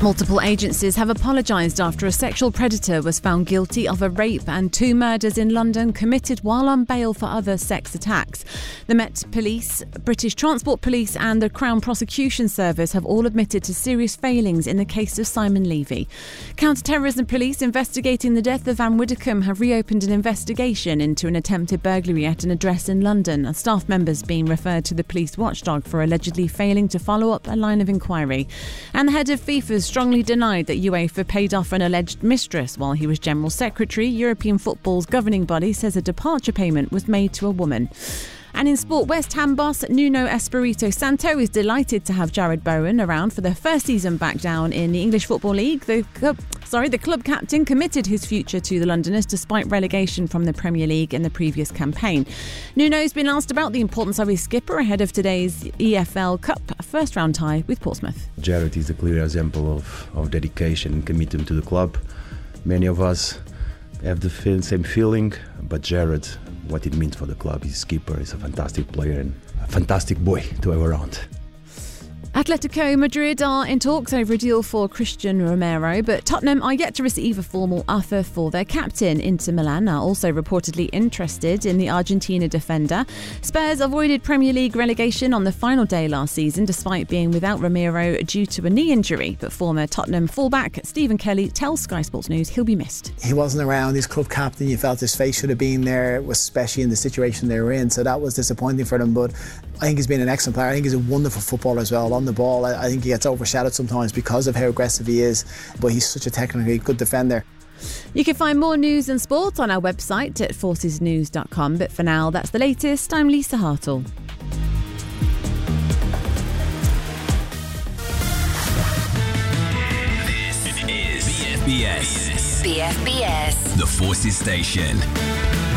Multiple agencies have apologised after a sexual predator was found guilty of a rape and 2 murders in London committed while on bail for other sex attacks. The Met Police, British Transport Police and the Crown Prosecution Service have all admitted to serious failings in the case of Simon Levy. Counter-terrorism police investigating the death of Anne Widdecombe have reopened an investigation into an attempted burglary at an address in London, and staff members being referred to the police watchdog for allegedly failing to follow up a line of inquiry. And the head of FIFA strongly denied that UEFA paid off an alleged mistress while he was General Secretary. European football's governing body says a departure payment was made to a woman. And in sport, West Ham boss Nuno Espirito Santo is delighted to have Jarrod Bowen around for their first season back down in the English Football League. The club captain committed his future to the Londoners despite relegation from the Premier League in the previous campaign. Nuno's been asked about the importance of his skipper ahead of today's EFL Cup first-round tie with Portsmouth. Jarrod is a clear example of dedication and commitment to the club. Many of us have the same feeling, but Jarrod, what it means for the club, his skipper is a fantastic player and a fantastic boy to have around. Atletico Madrid are in talks over a deal for Christian Romero, but Tottenham are yet to receive a formal offer for their captain. Inter Milan are also reportedly interested in the Argentina defender. Spurs avoided Premier League relegation on the final day last season despite being without Romero due to a knee injury, but former Tottenham fullback Stephen Kelly tells Sky Sports News he'll be missed. He wasn't around, his club captain, you felt his face should have been there, especially in the situation they were in, so that was disappointing for them, but I think he's been an excellent player. I think he's a wonderful footballer as well. On the ball, I think he gets overshadowed sometimes because of how aggressive he is, but he's such a technically good defender. You can find more news and sport on our website at forcesnews.com, but for now, that's the latest. I'm Lisa Hartle. This is BFBS. The Forces Station.